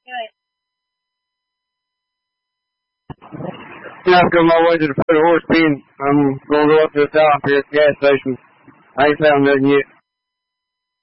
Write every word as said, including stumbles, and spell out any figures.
Yeah, I'm on my way to the Foot Horse Pen. I'm going to go up to the top here at the gas station. I ain't found nothing yet.